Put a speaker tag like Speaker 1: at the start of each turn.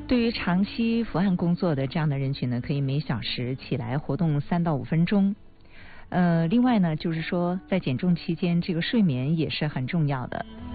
Speaker 1: 对于长期伏案工作的这样的人群呢，可以每小时起来活动3到5分钟。另外呢，就是说在减重期间，这个睡眠也是很重要的。